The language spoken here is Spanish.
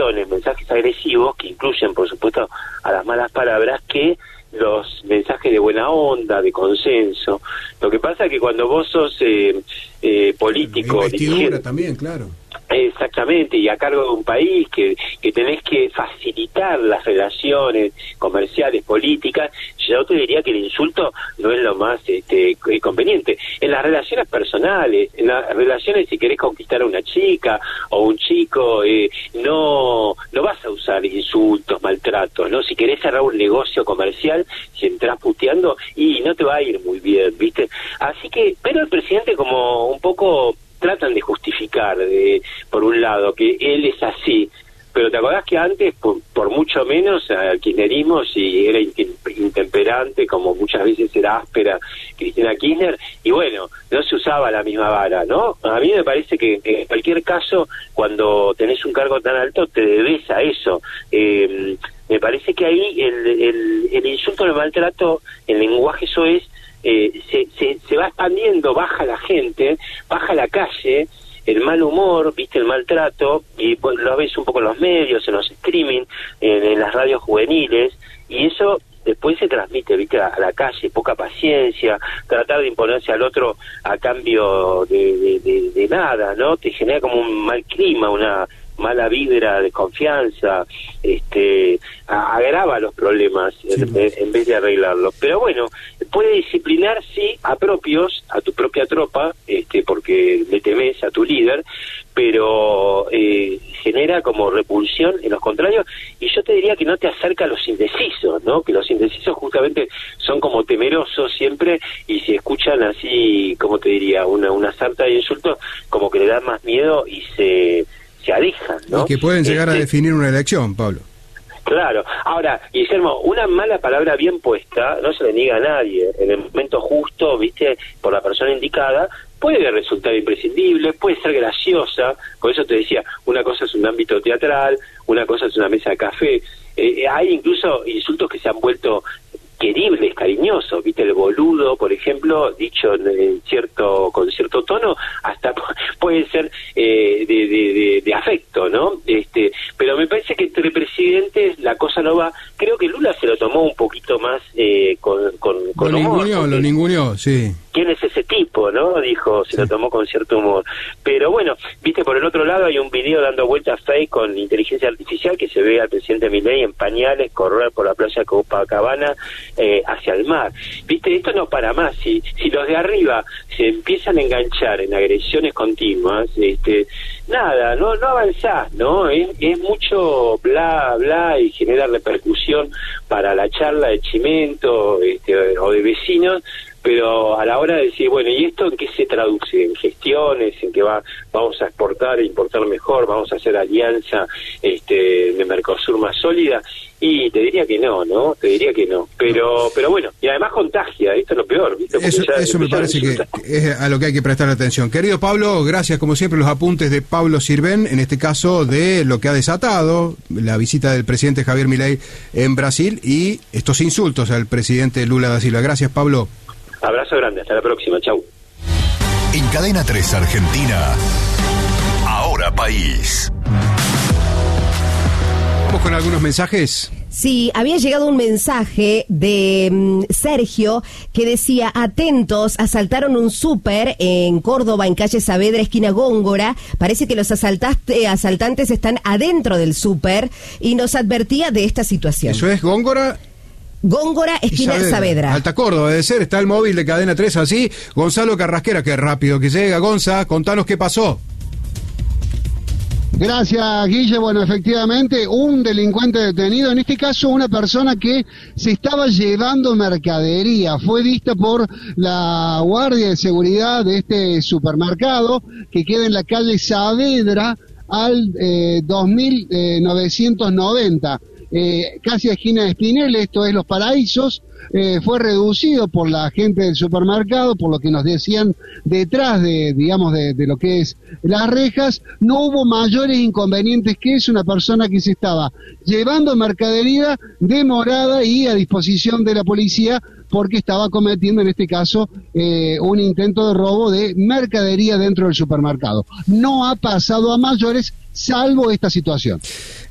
situaciones, mensajes agresivos que incluyen, por supuesto, a las malas palabras, que los mensajes de buena onda, de consenso. Lo que pasa es que cuando vos sos político, dirigente también, claro. Exactamente, y a cargo de un país que tenés que facilitar las relaciones comerciales, políticas, yo te diría que el insulto no es lo más conveniente. En las relaciones personales, en las relaciones si querés conquistar a una chica o un chico, no vas a usar insultos, maltratos, ¿no? Si querés cerrar un negocio comercial, si entras puteando, y no te va a ir muy bien, ¿viste? Así que, pero el presidente como un poco tratan de justificar, por un lado, que él es así, pero ¿te acordás que antes, por mucho menos, al kirchnerismo, si era intemperante, como muchas veces era áspera Cristina Kirchner, y bueno, no se usaba la misma vara, ¿no? A mí me parece que en cualquier caso, cuando tenés un cargo tan alto, te debes a eso. Me parece que ahí el insulto, el maltrato, el lenguaje soez, se va expandiendo, baja la gente, baja la calle, el mal humor, viste, el maltrato, y pues, lo ves un poco en los medios, en los streaming, en las radios juveniles, y eso después se transmite, viste, a la calle, poca paciencia, tratar de imponerse al otro a cambio de nada, ¿no? Te genera como un mal clima, una mala vibra, desconfianza, agrava los problemas en vez de arreglarlos. Pero bueno, puede disciplinar, sí, a propios, a tu propia tropa, porque le temes a tu líder, pero genera como repulsión en los contrarios, y yo te diría que no te acerca a los indecisos, ¿no? Que los indecisos justamente son como temerosos siempre, y si escuchan así, como te diría, una sarta de insultos, como que le dan más miedo y se alejan, ¿no? Y que pueden llegar a definir una elección, Pablo. Claro. Ahora, Guillermo, una mala palabra bien puesta no se le niega a nadie. En el momento justo, viste, por la persona indicada, puede resultar imprescindible, puede ser graciosa. Por eso te decía, una cosa es un ámbito teatral, una cosa es una mesa de café. Hay incluso insultos que se han vuelto queribles, cariñosos, viste, el boludo, por ejemplo, dicho con cierto tono, hasta puede ser de afecto, ¿no? Pero me parece que entre presidentes la cosa no va. Creo que Lula se lo tomó un poquito más con humor. Lo ninguneó, sí. ¿Quién es ese tipo, no? Dijo, se lo tomó con cierto humor. Pero bueno, viste, por el otro lado hay un video dando vueltas fake con inteligencia artificial que se ve al presidente Milei en pañales correr por la playa Copacabana hacia el mar. Viste, esto no para más. Si los de arriba se empiezan a enganchar en agresiones continuas, nada, no avanzás, ¿no? Es mucho bla, bla, y genera repercusión para la charla de Chimento o de vecinos, pero a la hora de decir, bueno, ¿y esto en qué se traduce? ¿En gestiones? ¿En que vamos a exportar e importar mejor? ¿Vamos a hacer alianza de Mercosur más sólida? Y te diría que no, ¿no? Te diría que no. Pero bueno, y además contagia, esto es lo peor, ¿viste? Eso me parece que es a lo que hay que prestar atención. Querido Pablo, gracias como siempre los apuntes de Pablo Sirven, en este caso de lo que ha desatado la visita del presidente Javier Milei en Brasil y estos insultos al presidente Lula da Silva. Gracias, Pablo. Abrazo grande, hasta la próxima, chau. En Cadena 3 Argentina, Ahora País. Vamos con algunos mensajes. Sí, había llegado un mensaje de Sergio que decía: atentos, asaltaron un súper en Córdoba, en calle Saavedra, esquina Góngora. Parece que los asaltantes están adentro del súper, y nos advertía de esta situación. ¿Eso es Góngora? Góngora, esquina Saavedra. Alta Córdoba, debe ser. Está el móvil de Cadena 3 así. Gonzalo Carrasquera, qué rápido que llega. Gonza, contanos qué pasó. Gracias, Guille. Bueno, efectivamente, un delincuente detenido, en este caso una persona que se estaba llevando mercadería. Fue vista por la guardia de seguridad de este supermercado que queda en la calle Saavedra al 2990. Casi a esquina de Espinel, esto es Los Paraísos. Fue reducido por la gente del supermercado, por lo que nos decían detrás de lo que es las rejas. No hubo mayores inconvenientes que es una persona que se estaba llevando mercadería demorada y a disposición de la policía, porque estaba cometiendo en este caso un intento de robo de mercadería dentro del supermercado. No ha pasado a mayores, salvo esta situación.